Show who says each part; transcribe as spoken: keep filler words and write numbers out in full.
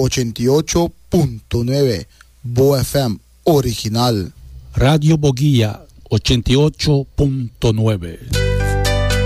Speaker 1: ochenta y ocho punto nueve, Bo F M original.
Speaker 2: Radio Boguía ochenta y ocho punto nueve.